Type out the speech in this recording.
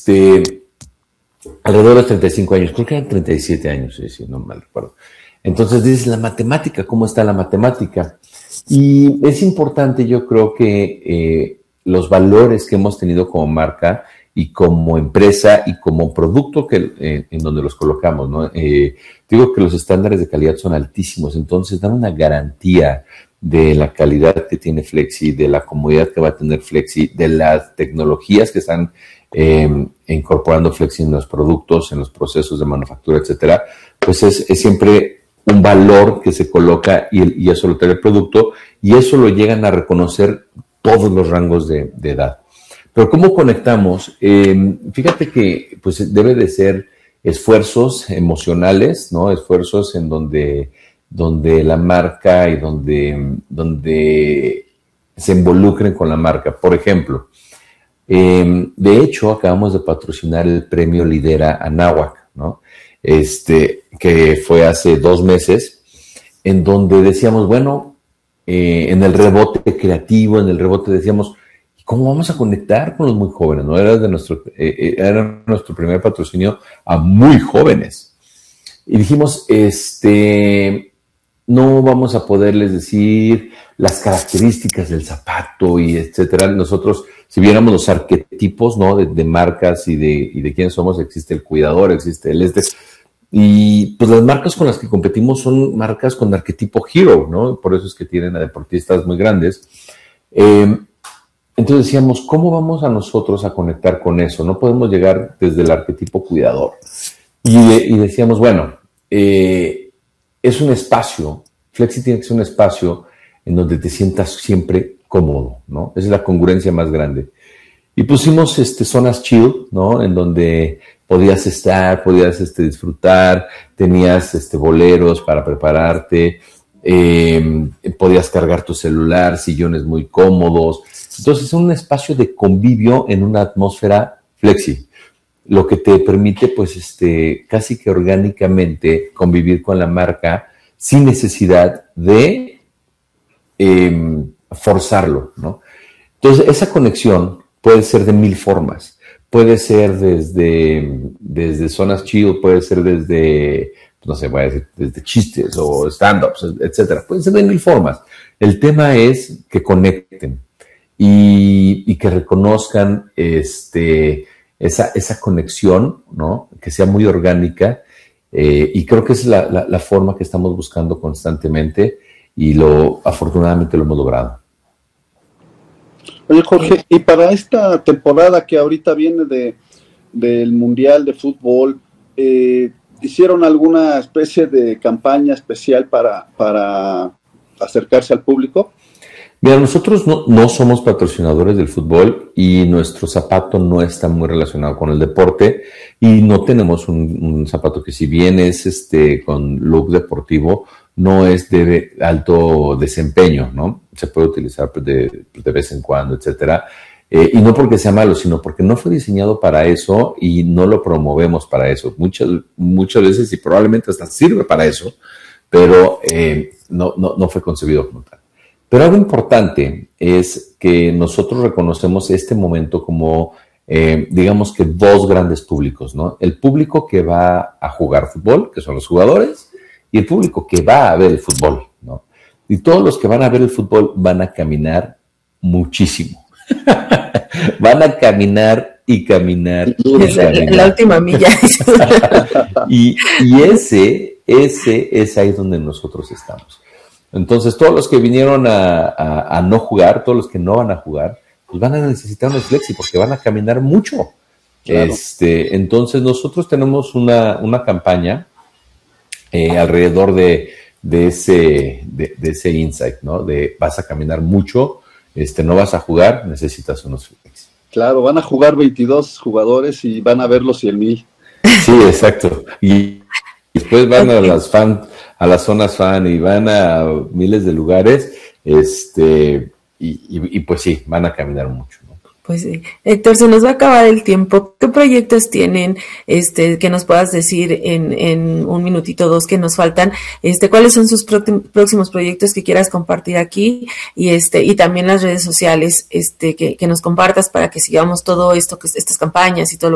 alrededor de los 35 años, creo que eran 37 años, si no mal recuerdo. Entonces dices, la matemática, ¿cómo está la matemática? Y es importante, yo creo que los valores que hemos tenido como marca y como empresa y como producto en donde los colocamos, ¿no? Digo que los estándares de calidad son altísimos, entonces dan una garantía de la calidad que tiene Flexi, de la comodidad que va a tener Flexi, de las tecnologías que están incorporando Flexi en los productos, en los procesos de manufactura, etcétera. Pues es siempre un valor que se coloca y eso lo trae el producto y eso lo llegan a reconocer todos los rangos de edad. Pero ¿cómo conectamos? Fíjate que pues debe de ser esfuerzos emocionales, ¿no? Esfuerzos en donde la marca y donde se involucren con la marca. Por ejemplo, de hecho, acabamos de patrocinar el premio Lidera Anáhuac, ¿no? Que fue hace 2 meses, en donde decíamos, bueno, en el rebote creativo, en el rebote decíamos, ¿cómo vamos a conectar con los muy jóvenes? ¿No? Era nuestro primer patrocinio a muy jóvenes. Y dijimos, no vamos a poderles decir las características del zapato y etcétera. Nosotros, si viéramos los arquetipos, ¿no? de marcas y de quiénes somos, existe el cuidador, existe el y pues las marcas con las que competimos son marcas con arquetipo hero, ¿no? Por eso es que tienen a deportistas muy grandes. Entonces decíamos, ¿cómo vamos a nosotros a conectar con eso? No podemos llegar desde el arquetipo cuidador. Y decíamos, bueno, es un espacio, Flexi tiene que ser un espacio en donde te sientas siempre cómodo, ¿no? Esa es la congruencia más grande. Y pusimos zonas chill, ¿no? En donde podías estar, podías disfrutar, tenías boleros para prepararte, podías cargar tu celular, sillones muy cómodos. Entonces es un espacio de convivio en una atmósfera Flexi, lo que te permite pues casi que orgánicamente convivir con la marca sin necesidad de forzarlo, ¿no? Entonces esa conexión puede ser de 1000 formas. Puede ser desde zonas chill, puede ser desde, no sé, voy a decir, desde chistes o stand-ups, etcétera. Puede ser de 1000 formas. El tema es que conecten y que reconozcan esa conexión, ¿no? Que sea muy orgánica. Y creo que es la forma que estamos buscando constantemente y afortunadamente lo hemos logrado. Oye, Jorge, y para esta temporada que ahorita viene del Mundial de Fútbol, ¿hicieron alguna especie de campaña especial para acercarse al público? Mira, nosotros no somos patrocinadores del fútbol y nuestro zapato no está muy relacionado con el deporte y no tenemos un zapato que si bien es con look deportivo, no es de alto desempeño, ¿no? Se puede utilizar de vez en cuando, etcétera. Y no porque sea malo, sino porque no fue diseñado para eso y no lo promovemos para eso. Muchas veces y probablemente hasta sirve para eso, pero no fue concebido como tal. Pero algo importante es que nosotros reconocemos este momento como, digamos que 2 grandes públicos, ¿no? El público que va a jugar fútbol, que son los jugadores, y el público que va a ver el fútbol, ¿no? Y todos los que van a ver el fútbol van a caminar muchísimo. Van a caminar y caminar. La última milla. y ese es ahí donde nosotros estamos. Entonces, todos los que vinieron a no jugar, todos los que no van a jugar, pues van a necesitar un Flexi porque van a caminar mucho. Claro. Entonces, nosotros tenemos una campaña alrededor de ese insight, ¿no? De vas a caminar mucho, no vas a jugar, necesitas unos Flexi. Claro, van a jugar 22 jugadores y van a ver los 100,000. Sí, exacto. Y después van a las zonas fan y van a miles de lugares, y pues sí, van a caminar mucho, ¿no? Pues sí. Héctor, se nos va a acabar el tiempo. ¿Qué proyectos tienen, que nos puedas decir en 1 minutito, 2 que nos faltan? ¿Cuáles son sus próximos proyectos que quieras compartir aquí? Y también las redes sociales, que nos compartas para que sigamos todo esto, estas campañas y todo lo